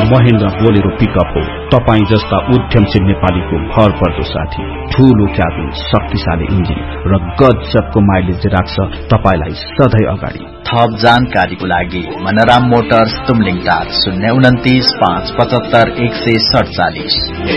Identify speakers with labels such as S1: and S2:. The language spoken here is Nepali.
S1: महेन्द्र बोलेरो पिकअप हो तपाई जस्ता उद्यमशील नेपालीको भर पर्दो साथी। ठूलो क्याबिन, शक्तिशाली इन्जिन र गजबको माइलेज राख्छ तपाईलाई सधैँ अगाडि।
S2: थप जानकारीको लागि मनराम मोटर्स तुमलिङ टार 029 575 147।